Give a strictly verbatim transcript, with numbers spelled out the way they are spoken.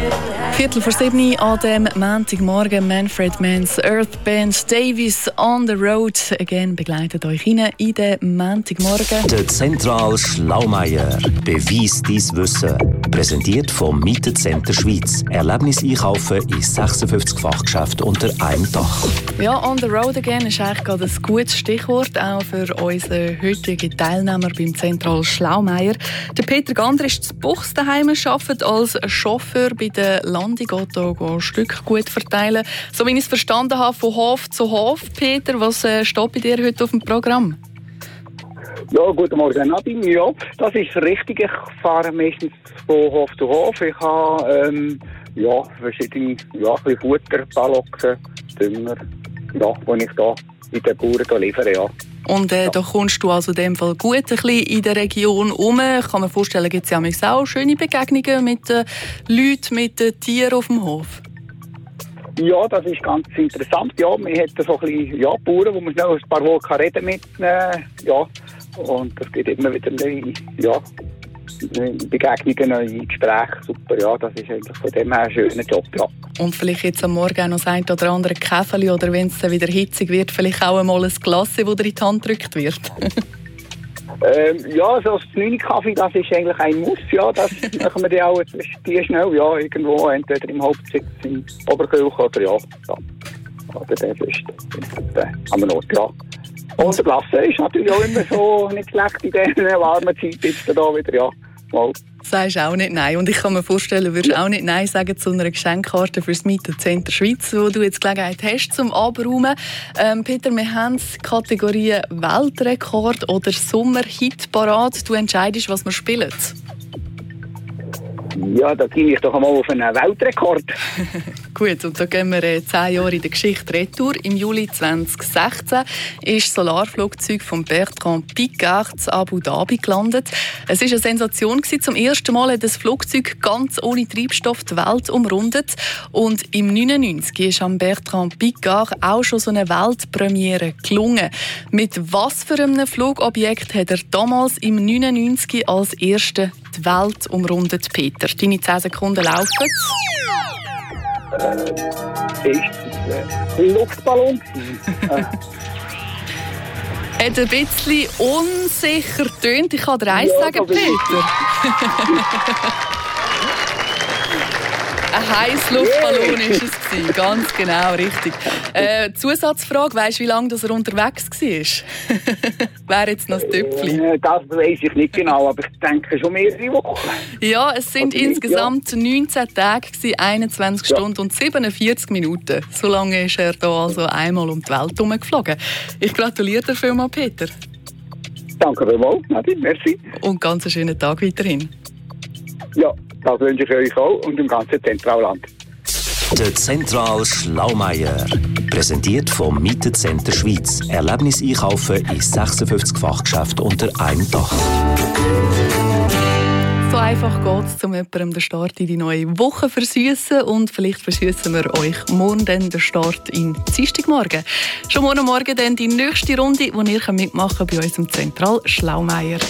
Viertel vor sieben an dem Montagmorgen. Manfred Mann's Earth Band Davies on the Road again begleitet euch rein in den Montagmorgen. Der Zentral Schlaumeier. Beweis dein Wissen. Präsentiert vom Mietecenter Schweiz. Erlebnis einkaufen in sechsundfünfzig Fachgeschäften unter einem Dach. Ja, on the road again ist eigentlich gerade ein gutes Stichwort, auch für unseren heutigen Teilnehmer beim Zentral Schlaumeier. Der Peter Gander ist zu Buchs daheim, arbeitet als Chauffeur bei der Landung, geht hier Stück gut verteilen. So wie ich es verstanden habe, von Hof zu Hof. Peter, was äh, steht bei dir heute auf dem Programm? Ja, guten Morgen, Nadine. Ja, das ist richtig. Ich fahre meistens von Hof zu Hof. Ich habe ähm, ja, verschiedene ja, ein bisschen Futter, Ballocken, Dünger, ja, die ich da in den Bauern hier liefere. Ja. Und äh, da kommst du also in dem Fall gut ein bisschen in der Region um. Ich kann mir vorstellen, gibt es ja auch schöne Begegnungen mit den Leuten, mit den Tieren auf dem Hof. Ja, das ist ganz interessant. Ja, man hat so ein bisschen ja, Bauern, wo man schnell ein paar Wochen reden mit äh, ja, und es gibt immer wieder neue ja, Begegnungen, neue Gespräche. Super, ja, das ist eigentlich von dem her ein schöner Job. Ja. Und vielleicht jetzt am Morgen auch noch ein oder andere Käferli oder wenn es dann wieder hitzig wird, vielleicht auch einmal ein Glas, das dir in die Hand gedrückt wird. ähm, ja, so ein neun Kaffee, das ist eigentlich ein Muss. Ja, das machen wir dann auch die schnell, ja, irgendwo, entweder im Hauptsitz, im Oberkirch oder ja, ja. Oder der ist am Ort, ja. Und der Klasse ist natürlich auch immer so nicht schlecht in dieser warmen Zeit jetzt da wieder, ja. Mal. Sagst auch nicht nein. Und ich kann mir vorstellen, du würdest auch nicht nein sagen zu einer Geschenkkarte für das Mietecenter Schweiz, wo du jetzt Gelegenheit hast zum Abräumen. Ähm, Peter, wir haben die Kategorie Weltrekord oder Sommerhit parat. Du entscheidest, was wir spielen. Ja, da gehe ich doch einmal auf einen Weltrekord. Gut, und da gehen wir äh, zehn Jahre in der Geschichte retour. Im Juli zwanzig sechzehn ist das Solarflugzeug von Bertrand Piccard in Abu Dhabi gelandet. Es war eine Sensation. Zum ersten Mal hat das Flugzeug ganz ohne Treibstoff die Welt umrundet. Und im neunundneunzig ist am Bertrand Piccard auch schon so eine Weltpremiere gelungen. Mit was für einem Flugobjekt hat er damals im neunundneunzig als erster die Welt umrundet, Peter? Deine zehn Sekunden laufen. Äh, ist es ein Luftballon? äh. Hat ein bisschen unsicher getönt. Ich kann dir eins ja, sagen, Peter. Ein Heißluftballon war es. Ganz genau, richtig. Äh, Zusatzfrage, weisst du, wie lange das er unterwegs war? Wäre jetzt noch das Töpfchen. Äh, das weiss ich nicht genau, aber ich denke schon mehrere Wochen. Ja, es sind also, insgesamt ja. neunzehn Tage, einundzwanzig ja. Stunden und siebenundvierzig Minuten. So lange ist er hier also einmal um die Welt herumgeflogen. Ich gratuliere dir vielmals, Peter. Danke vielmals, Nadine, merci. Und ganz einen schönen Tag weiterhin. Ja. Das wünsche ich euch auch und im ganzen Zentralland. Der Zentral Schlaumeier. Präsentiert vom Mietecenter Schweiz. Erlebnis einkaufen in sechsundfünfzig Fachgeschäften unter einem Dach. So einfach geht es, um jemandem den Start in die neue Woche zu versüssen. Und vielleicht versüssen wir euch morgen dann den Start in Dienstagmorgen. Schon morgen Morgen dann die nächste Runde, wo ihr mitmachen könnt bei uns im Zentral Schlaumeier.